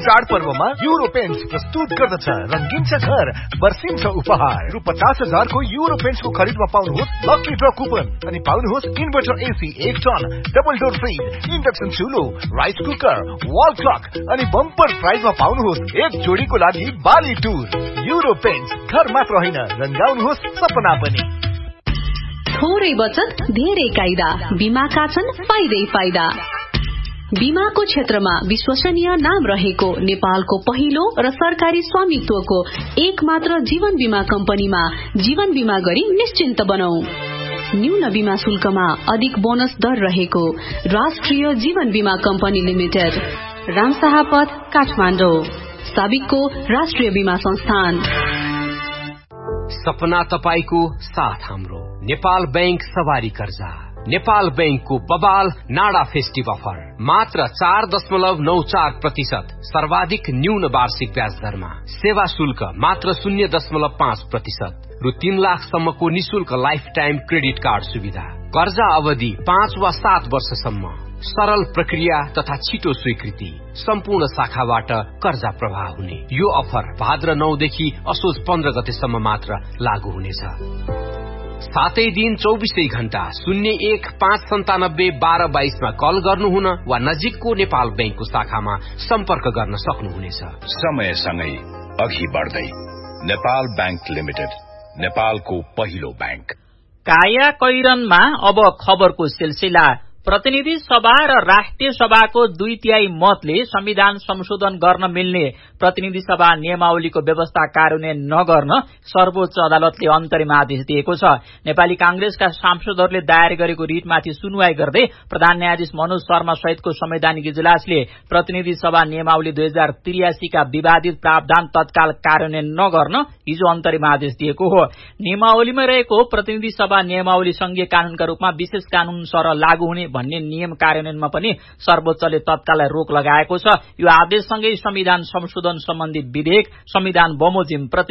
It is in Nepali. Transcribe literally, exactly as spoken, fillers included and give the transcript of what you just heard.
चाडपर्वमा युरो पेन्ट्स प्रस्तुत गर्दछ रंगीन छ घर बर्सिन्छ उपहार रु पचास हजार को युरो पेन्ट्सको खरिदमा पाउनुहोस् लकी ड्र कुपन अनि पाउनुहोस् इन्भर्टर एसी एक ton double door fridge induction चुलो rice cooker wall clock अनि बम्पर प्राइजमा पाउनुहोस् एक जोडीको लागि बाली टुर। युरो पेन्ट्स घर मात्र होइन रंगाउनुहोस् सपना पनि। थोरै बचत धेरै कायदा बीमाका छन् फाइदै फाइदा। बीमाको क्षेत्रमा विश्वसनीय नाम रहेको नेपालको पहिलो र सरकारी स्वामित्वको एक मात्र जीवन बीमा कम्पनीमा जीवन बीमा गरी निश्चिन्त बनौं। न्यून बीमा शुल्कमा अधिक बोनस दर रहेको राष्ट्रिय जीवन बीमा कम्पनी लिमिटेड, रामशाह पथ, काठमाडौँ। साबिकको राष्ट्रिय बीमा संस्थान। सपना तपाईको साथ हाम्रो नेपाल बैंक सवारी कर्जा। नेपाल बैंकको बबाल नाडा फेस्टिभ अफर मात्र चार दशमलव नौ चार प्रतिशत सर्वाधिक न्यून वार्षिक ब्याज दरमा। सेवा शुल्क मात्र शून्य दशमलव पाँच प्रतिशत रु तीन लाखसम्मको निशुल्क लाइफ टाइम क्रेडिट कार्ड सुविधा। कर्जा अवधि पाँच वा सात वर्षसम्म। सरल प्रक्रिया तथा छिटो स्वीकृति। सम्पूर्ण शाखाबाट कर्जा प्रवाह हुने यो अफर भाद्र नौ देखि असोज पन्ध्र गतेसम्म मात्र लागू हुनेछ। सातै दिन चौबिसै घण्टा शून्य एक पाँच सन्तानब्बे बाह्र बाइसमा कल गर्नुहुन वा नजिकको नेपाल बैंकको शाखामा सम्पर्क गर्न सक्नुहुनेछ। समयसँगै अघि बढ्दै नेपाल बैंक लिमिटेड, नेपालको पहिलो बैंक। काया कैरनमा अब खबरको सिलसिला। प्रतिनिधि सभा र राष्ट्रिय सभाको दुई तिहाई मतले संविधान संशोधन गर्न मिल्ने प्रतिनिधि सभा नियमावलीको व्यवस्था कार्यान्वयन नगर्न सर्वोच्च अदालतले अन्तरिम आदेश दिएको छ। नेपाली कांग्रेसका सांसदहरूले दायर गरेको रिटमाथि सुनवाई गर्दै प्रधान न्यायाधीश मनोज शर्मा सहितको संवैधानिक इजलासले प्रतिनिधि सभा नियमावली दुई हजार त्रियासीका विवादित प्रावधान तत्काल कार्यान्वयन नगर्न हिजो अन्तरिम आदेश दिएको हो। नियमावलीमा रहेको प्रतिनिधि सभा नियमावली संघीय कानूनका रूपमा विशेष कानून सरह लागू हुने भन्ने नियम कार्यान्वयनमा पनि सर्वोच्चले तत्काल रोक लगाएको छ। यो आदेशसँगै संविधान संशोधन सम्बन्धी विधेयक, संविधान बमोजिम